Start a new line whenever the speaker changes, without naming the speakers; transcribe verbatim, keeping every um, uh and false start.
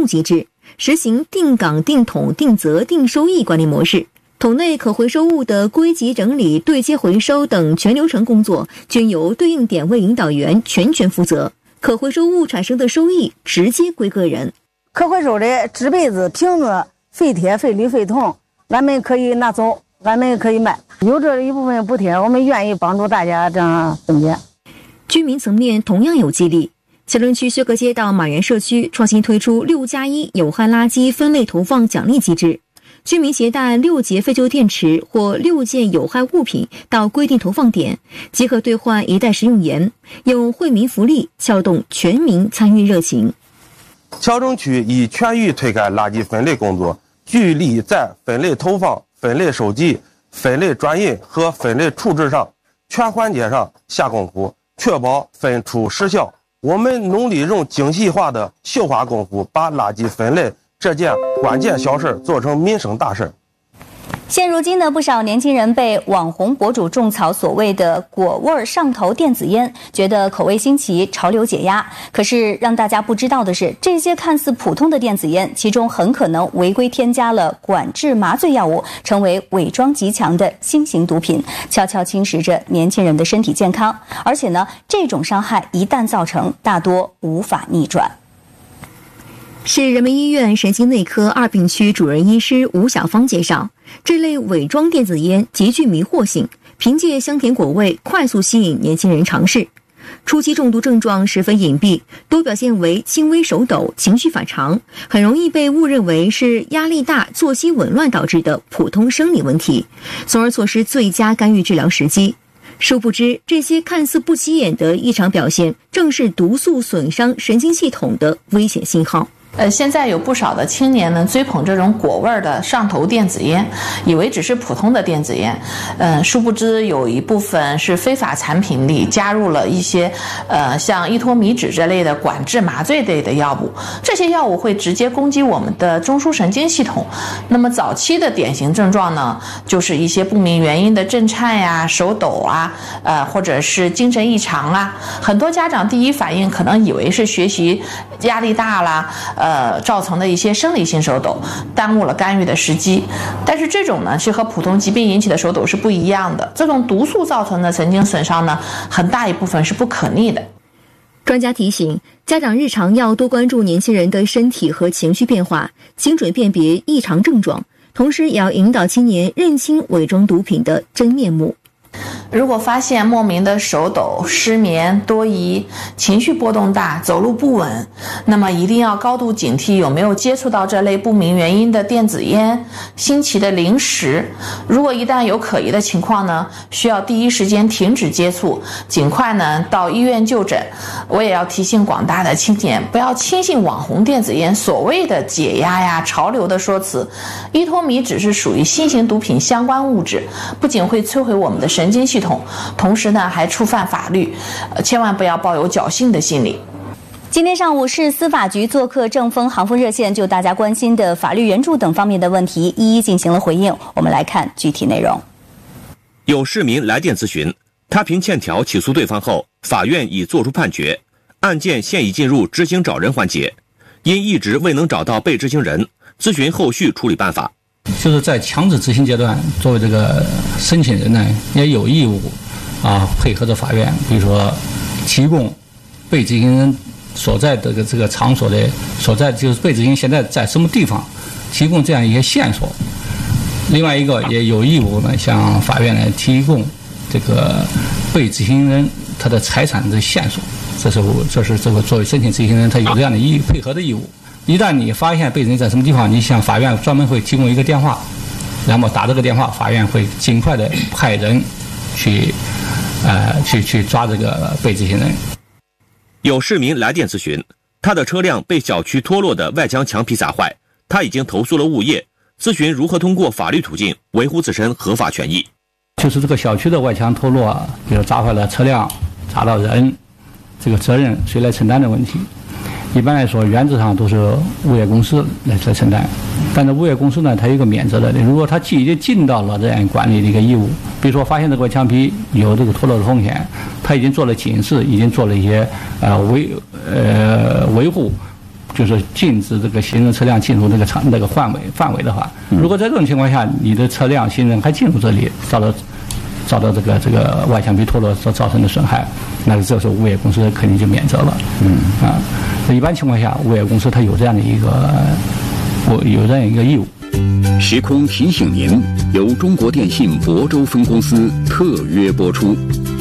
务机制，实行定岗、定统、定责、定收益管理模式。桶内可回收物的归集整理、对接回收等全流程工作均由对应点位引导员全权负责，可回收物产生的收益直接归个人。
可回收的纸杯子、瓶子、废铁、废铝、废铜，俺们可以拿走，俺们可以卖，有这一部分补贴，我们愿意帮助大家这样分解。
居民层面同样有激励。小镇区薛河街道马园社区创新推出六加一有害垃圾分类投放奖励机制，居民携带六节废旧电池或六件有害物品到规定投放点，即可兑换一袋食用盐，用惠民福利撬动全民参与热情。
小镇区已全域推开垃圾分类工作，聚力在分类投放、分类收集、分类转运和分类处置上全环节上下功夫，确保分出实效。我们努力用精细化的绣花功夫，把垃圾分类这件关键小事做成民生大事。
现如今呢，不少年轻人被网红博主种草所谓的果味上头电子烟，觉得口味新奇，潮流解压。可是让大家不知道的是，这些看似普通的电子烟，其中很可能违规添加了管制麻醉药物，成为伪装极强的新型毒品，悄悄侵蚀着年轻人的身体健康。而且呢，这种伤害一旦造成，大多无法逆转。
市人民医院神经内科二病区主任医师吴小芳介绍，这类伪装电子烟极具迷惑性，凭借香甜果味快速吸引年轻人尝试。初期中毒症状十分隐蔽，多表现为轻微手抖、情绪反常，很容易被误认为是压力大、作息紊乱导致的普通生理问题，从而错失最佳干预治疗时机。殊不知，这些看似不起眼的异常表现，正是毒素损伤神经系统的危险信号。
呃，现在有不少的青年呢追捧这种果味的上头电子烟，以为只是普通的电子烟，嗯、呃，殊不知有一部分是非法产品里加入了一些呃像依托米酯这类的管制麻醉类的药物，这些药物会直接攻击我们的中枢神经系统。那么早期的典型症状呢，就是一些不明原因的震颤呀、手抖啊，呃，或者是精神异常啊。很多家长第一反应可能以为是学习压力大啦。呃，造成的一些生理性手抖，耽误了干预的时机。但是这种呢，是和普通疾病引起的手抖是不一样的。这种毒素造成的神经损伤呢，很大一部分是不可逆的。
专家提醒，家长日常要多关注年轻人的身体和情绪变化，精准辨别异常症状，同时也要引导青年认清伪装毒品的真面目。
如果发现莫名的手抖、失眠、多疑、情绪波动大、走路不稳，那么一定要高度警惕有没有接触到这类不明原因的电子烟、新奇的零食。如果一旦有可疑的情况呢，需要第一时间停止接触，尽快呢到医院就诊。我也要提醒广大的青年，不要轻信网红电子烟所谓的解压呀、潮流的说辞。依托米酯是属于新型毒品相关物质，不仅会摧毁我们的神经系统，同时呢还触犯法律，呃，千万不要抱有侥幸的心理。
今天上午，市司法局做客正风航风热线，就大家关心的法律援助等方面的问题一一进行了回应。我们来看具体内容。
有市民来电咨询，他凭欠条起诉对方后，法院已作出判决，案件现已进入执行找人环节，因一直未能找到被执行人，咨询后续处理办法。
就是在强制执行阶段，作为这个申请人呢，也有义务啊配合着法院，比如说提供被执行人所在的这个这个场所的所在，就是被执行现在在什么地方，提供这样一些线索。另外一个也有义务呢，向法院来提供这个被执行人他的财产的线索。这是我这是这个作为申请执行人他有这样的义配合的义务。一旦你发现被执行在什么地方，你向法院专门会提供一个电话，然后打这个电话，法院会尽快的派人去，呃，去去抓这个被执行人。
有市民来电咨询，他的车辆被小区脱落的外墙墙皮砸坏，他已经投诉了物业，咨询如何通过法律途径维护自身合法权益。
就是这个小区的外墙脱落，比如砸坏了车辆、砸到人，这个责任谁来承担的问题。一般来说，原则上都是物业公司来来承担，但是物业公司呢，它有一个免责的，如果它已经尽到了这样管理的一个义务，比如说发现这个墙皮有这个脱落的风险，它已经做了警示，已经做了一些呃维呃维护， 就是禁止这个行人车辆进入那个场那个范围范围的话，如果在这种情况下，你的车辆行人还进入这里，遭到遭到这个这个外墙壁脱落所造成的损害，那这时候物业公司肯定就免责了。嗯啊，一般情况下，物业公司它有这样的一个我有这样一个义务。
时空提醒您，由中国电信亳州分公司特约播出。